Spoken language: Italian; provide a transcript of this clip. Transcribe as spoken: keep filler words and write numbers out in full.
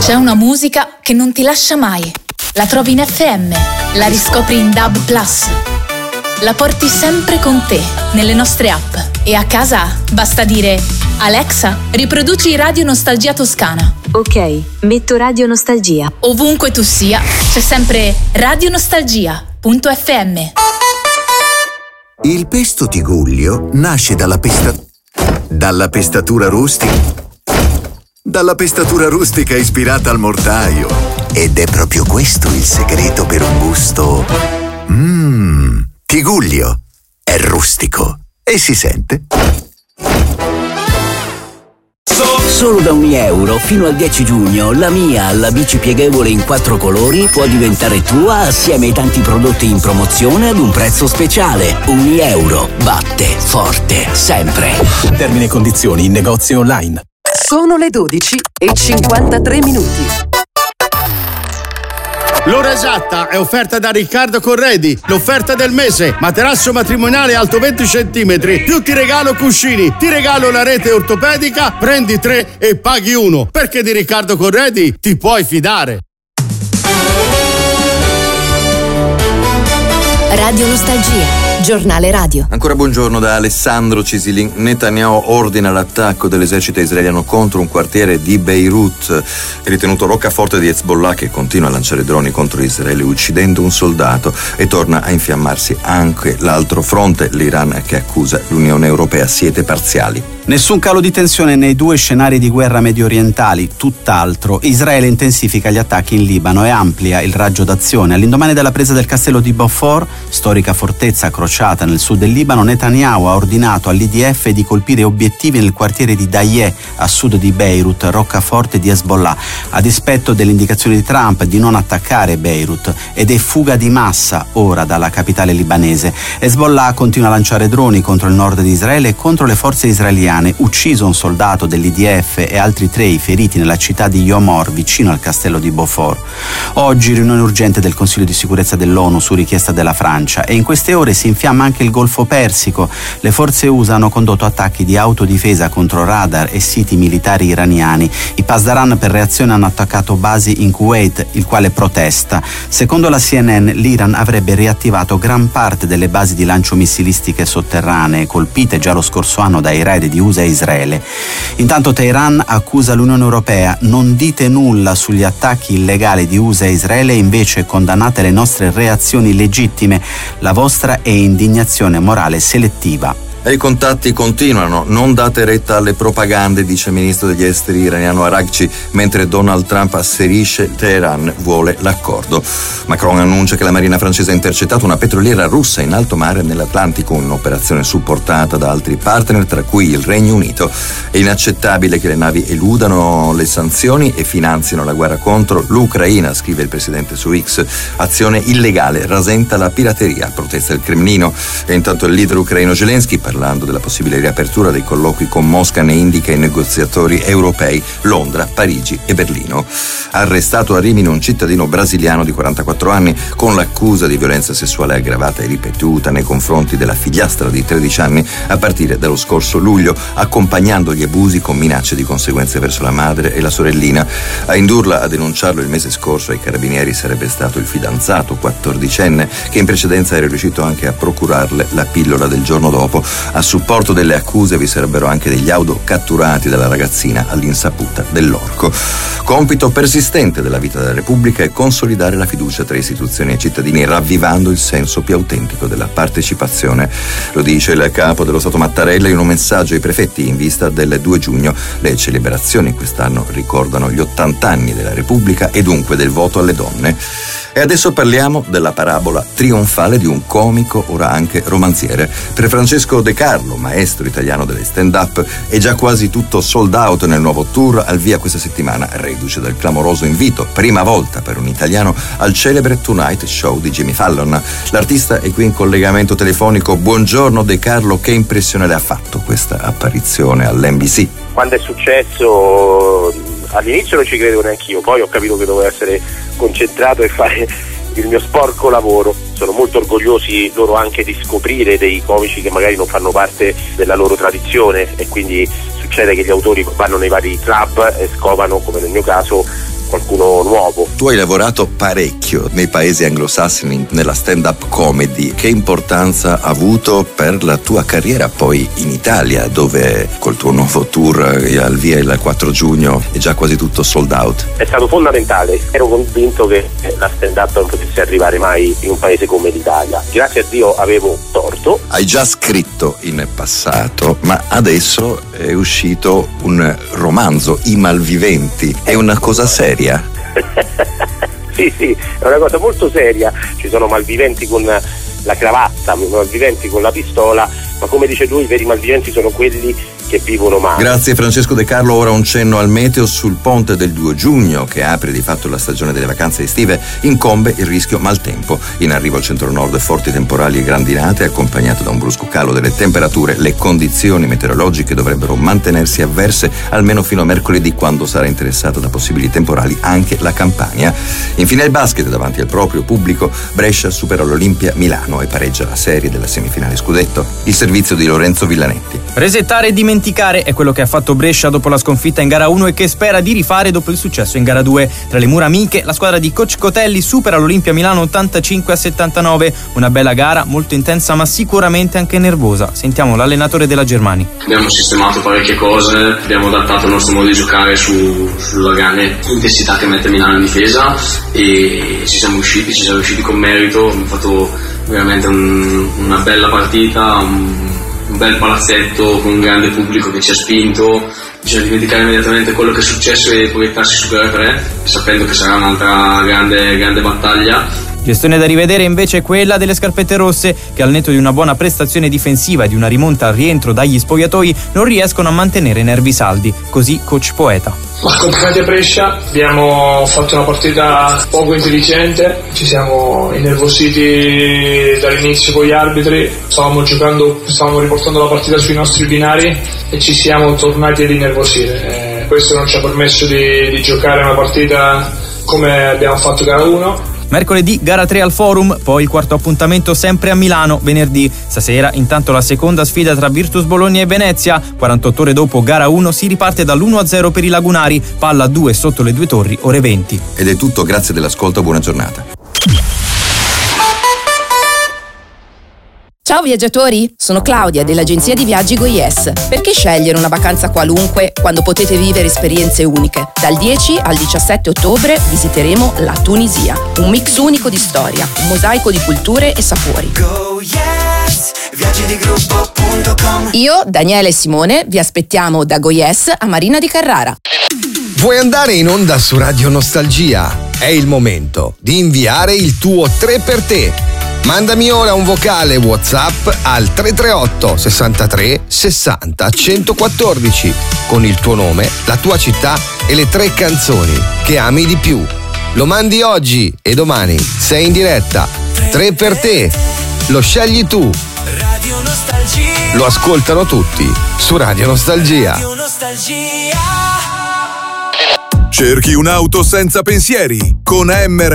C'è una musica che non ti lascia mai. La trovi in F M, la riscopri in D A B plus. La porti sempre con te, nelle nostre app. E a casa basta dire: Alexa, riproduci Radio Nostalgia Toscana. Ok, metto Radio Nostalgia. Ovunque tu sia, c'è sempre Radio Nostalgia punto F M. Il pesto Tigullio nasce dalla pesta... dalla pestatura rustica. Dalla pestatura rustica ispirata al mortaio. Ed è proprio questo il segreto per un gusto... Mmm, Tigullio. È rustico. E si sente. Solo da un euro fino al dieci giugno la mia, la bici pieghevole in quattro colori, può diventare tua assieme ai tanti prodotti in promozione ad un prezzo speciale. Un euro batte forte sempre. Termini e condizioni in negozi online. Sono le dodici e cinquantatré minuti. L'ora esatta è offerta da Riccardo Corredi. L'offerta del mese: materasso matrimoniale alto venti centimetri, più ti regalo cuscini, ti regalo la rete ortopedica, prendi tre e paghi uno. Perché di Riccardo Corredi ti puoi fidare. Radio Nostalgia. Giornale radio. Ancora buongiorno da Alessandro Cisilin. Netanyahu ordina l'attacco dell'esercito israeliano contro un quartiere di Beirut, ritenuto roccaforte di Hezbollah, che continua a lanciare droni contro Israele uccidendo un soldato, e torna a infiammarsi anche l'altro fronte, l'Iran, che accusa l'Unione Europea. Siete parziali. Nessun calo di tensione nei due scenari di guerra mediorientali, tutt'altro. Israele intensifica gli attacchi in Libano e amplia il raggio d'azione. All'indomani della presa del castello di Beaufort, storica fortezza crociata nel sud del Libano, Netanyahu ha ordinato all'I D F di colpire obiettivi nel quartiere di Dayeh, a sud di Beirut, roccaforte di Hezbollah, a dispetto delle indicazioni di Trump di non attaccare Beirut, ed è fuga di massa ora dalla capitale libanese. Hezbollah continua a lanciare droni contro il nord di Israele e contro le forze israeliane. Ucciso un soldato dell'I D F e altri tre i feriti nella città di Yomor, vicino al castello di Beaufort. Oggi riunione urgente del Consiglio di sicurezza dell'ONU su richiesta della Francia, e in queste ore si infiamma anche il Golfo Persico. Le forze U S A hanno condotto attacchi di autodifesa contro radar e siti militari iraniani. I Pasdaran per reazione hanno attaccato basi in Kuwait, il quale protesta. Secondo la C N N, l'Iran avrebbe riattivato gran parte delle basi di lancio missilistiche sotterranee colpite già lo scorso anno dai raid di U S A e Israele. Intanto Teheran accusa l'Unione Europea: non dite nulla sugli attacchi illegali di U S A e Israele, invece condannate le nostre reazioni legittime. La vostra è indignazione morale selettiva. E i contatti continuano, non date retta alle propagande, dice il ministro degli esteri iraniano Araghchi, mentre Donald Trump asserisce Teheran vuole l'accordo. Macron annuncia che la marina francese ha intercettato una petroliera russa in alto mare nell'Atlantico, un'operazione supportata da altri partner, tra cui il Regno Unito. È inaccettabile che le navi eludano le sanzioni e finanzino la guerra contro l'Ucraina, scrive il presidente su X. Azione illegale, rasenta la pirateria, protesta il Cremlino. E intanto il leader ucraino Zelensky, parlando della possibile riapertura dei colloqui con Mosca, ne indica i negoziatori europei Londra, Parigi e Berlino. Arrestato a Rimini un cittadino brasiliano di quarantaquattro anni con l'accusa di violenza sessuale aggravata e ripetuta nei confronti della figliastra di tredici anni a partire dallo scorso luglio, accompagnando gli abusi con minacce di conseguenze verso la madre e la sorellina. A indurla a denunciarlo il mese scorso ai carabinieri sarebbe stato il fidanzato quattordicenne, che in precedenza era riuscito anche a procurarle la pillola del giorno dopo. A supporto delle accuse vi sarebbero anche degli audio catturati dalla ragazzina all'insaputa dell'orco. Compito persistente della vita della Repubblica è consolidare la fiducia tra istituzioni e cittadini, ravvivando il senso più autentico della partecipazione. Lo dice il capo dello Stato Mattarella in un messaggio ai prefetti in vista del due giugno. Le celebrazioni quest'anno ricordano gli ottanta anni della Repubblica e dunque del voto alle donne. E adesso parliamo della parabola trionfale di un comico, ora anche romanziere. Per Francesco De Carlo, maestro italiano delle stand-up, è già quasi tutto sold out nel nuovo tour al via questa settimana, reduce dal clamoroso invito, prima volta per un italiano, al celebre Tonight Show di Jimmy Fallon. L'artista è qui in collegamento telefonico. Buongiorno De Carlo, che impressione le ha fatto questa apparizione all'N B C? Quando è successo, all'inizio non ci credevo neanche io, poi ho capito che dovevo essere concentrato e fare il mio sporco lavoro. Sono molto orgogliosi loro anche di scoprire dei comici che magari non fanno parte della loro tradizione, e quindi succede che gli autori vanno nei vari club e scovano, come nel mio caso, qualcuno nuovo. Tu hai lavorato parecchio nei paesi anglosassoni nella stand-up comedy. Che importanza ha avuto per la tua carriera poi in Italia, dove col tuo nuovo tour al via il quattro giugno è già quasi tutto sold out? È stato fondamentale. Ero convinto che la stand-up non potesse arrivare mai in un paese come l'Italia. Grazie a Dio avevo torto. Hai già scritto in passato, ma adesso è uscito un romanzo, I Malviventi. È una cosa seria? Sì, sì, è una cosa molto seria. Ci sono malviventi con la cravatta, malviventi con la pistola, ma come dice lui, i veri malviventi sono quelli che vivono male. Grazie Francesco De Carlo. Ora un cenno al meteo. Sul ponte del due giugno, che apre di fatto la stagione delle vacanze estive, incombe il rischio maltempo. In arrivo al centro-nord forti temporali e grandinate, accompagnato da un brusco calo delle temperature. Le condizioni meteorologiche dovrebbero mantenersi avverse almeno fino a mercoledì, quando sarà interessata da possibili temporali anche la Campania. Infine il basket. Davanti al proprio pubblico, Brescia supera l'Olimpia Milano e pareggia la serie della semifinale scudetto. Il servizio di Lorenzo Villanetti. Resettare e dimenticare è quello che ha fatto Brescia dopo la sconfitta in gara uno e che spera di rifare dopo il successo in gara due. Tra le mura amiche, la squadra di coach Cotelli supera l'Olimpia Milano ottantacinque a settantanove. Una bella gara, molto intensa ma sicuramente anche nervosa. Sentiamo l'allenatore della Germani. Abbiamo sistemato parecchie cose, abbiamo adattato il nostro modo di giocare su, sulla grande intensità che mette Milano in difesa e ci siamo usciti, ci siamo usciti con merito. Abbiamo fatto veramente un, una bella partita, un, un bel palazzetto con un grande pubblico che ci ha spinto. Bisogna dimenticare immediatamente quello che è successo e proiettarsi su gara tre, sapendo che sarà un'altra grande, grande battaglia. Gestione da rivedere invece è quella delle scarpette rosse, che al netto di una buona prestazione difensiva e di una rimonta al rientro dagli spogliatoi non riescono a mantenere i nervi saldi. Così coach Poeta. Ma complimenti a Brescia, abbiamo fatto una partita poco intelligente, ci siamo innervositi dall'inizio con gli arbitri, stavamo giocando, stavamo riportando la partita sui nostri binari e ci siamo tornati ad innervosire. Eh, questo non ci ha permesso di, di giocare una partita come abbiamo fatto gara uno. Mercoledì gara tre al Forum, poi il quarto appuntamento sempre a Milano venerdì. Stasera intanto la seconda sfida tra Virtus Bologna e Venezia. quarantotto ore dopo gara uno si riparte dall'uno a zero per i lagunari. Palla due sotto le due torri, ore venti. Ed è tutto, grazie dell'ascolto, buona giornata. Ciao viaggiatori, sono Claudia dell'agenzia di viaggi GoYes. Perché scegliere una vacanza qualunque quando potete vivere esperienze uniche? Dal dieci al diciassette ottobre visiteremo la Tunisia, un mix unico di storia, un mosaico di culture e sapori. GoYes, viaggi di gruppo punto com. Io, Daniele e Simone vi aspettiamo da GoYes a Marina di Carrara. Vuoi andare in onda su Radio Nostalgia? È il momento di inviare il tuo tre per te. Mandami ora un vocale WhatsApp al tre tre otto sessantatré sessanta centoquattordici con il tuo nome, la tua città e le tre canzoni che ami di più. Lo mandi oggi e domani sei in diretta. tre per te. Lo scegli tu. Lo ascoltano tutti su Radio Nostalgia. Cerchi un'auto senza pensieri? Con M R